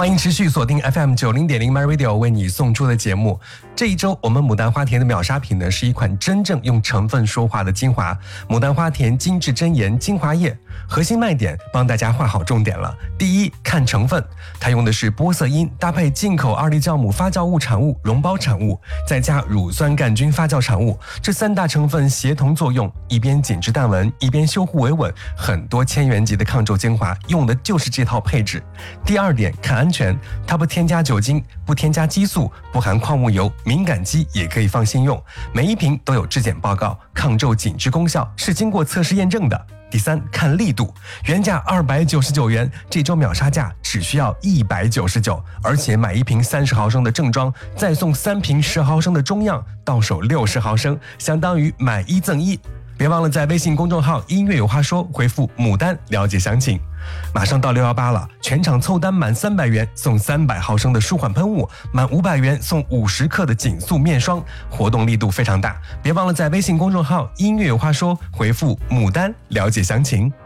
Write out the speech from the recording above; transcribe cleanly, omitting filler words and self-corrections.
欢迎持续锁定 FM90.0 My Radio 为你送出的节目。这一周我们牡丹花田的秒杀品呢，是一款真正用成分说话的精华——牡丹花田精致真颜精华液。核心卖点帮大家画好重点了。第一，看成分，它用的是玻色因搭配进口2粒酵母发酵物产物溶胞产物，再加乳酸杆菌发酵产物，这3大成分协同作用，一边紧致淡纹，一边修护维稳。很多千元级的抗皱精华用的就是这套配置。第二点，看安全，它不添加酒精，不添加激素，不含矿物油，敏感肌也可以放心用。每一瓶都有质检报告，抗皱紧致功效是经过测试验证的。第三，看力度，原价299元，这周秒杀价只需要199，而且买1瓶30毫升的正装，再送3瓶10毫升的中样，到手60毫升，相当于买1赠1。别忘了在微信公众号音乐有话说回复牡丹了解详情。马上到618了，全场凑单满300元送300毫升的舒缓喷雾，满500元送50克的紧速面霜，活动力度非常大。别忘了在微信公众号音乐有话说回复牡丹了解详情。